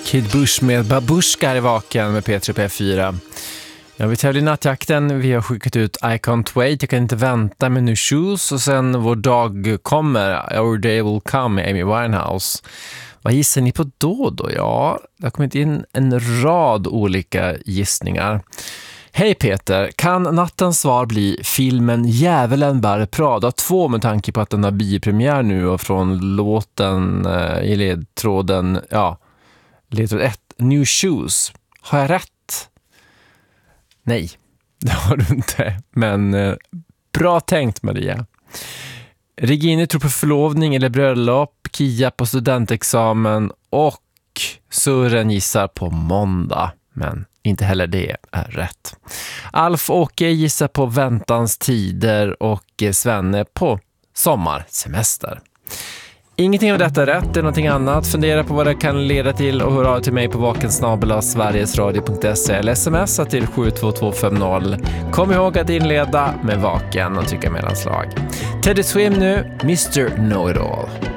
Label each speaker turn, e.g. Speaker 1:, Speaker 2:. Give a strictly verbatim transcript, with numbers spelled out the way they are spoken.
Speaker 1: Kid Bush med Babushka i Vaken med P tre P fyra. Ja, vi tävlar i nattjakten. Vi har skickat ut I Can't Wait, jag kan inte vänta med New Shoes. Och sen Vår dag kommer, Our Day Will Come med Amy Winehouse. Vad gissar ni på då då? Ja, det har kommit in en rad olika gissningar. Hej Peter, kan nattens svar bli filmen Djävulen bär Prada två med tanke på att den har biopremiär nu och från låten eh, i ledtråden, ja, ledtråd ett, New Shoes. Har jag rätt? Nej, det har du inte, men eh, bra tänkt Maria. Regine tror på förlovning eller bröllop, Kia på studentexamen och Sören gissar på måndag, men inte heller det är rätt. Alf Åke gissar på väntans tider och Svenne på sommarsemester. Ingenting av detta är rätt, det är någonting annat. Fundera på vad det kan leda till och hör av till mig på vakensnabel-a sverigesradio punkt se eller smsa till sju två två fem noll. Kom ihåg att inleda med Vaken och trycka mellanslag. Teddy Swim nu, mister Know-It-All.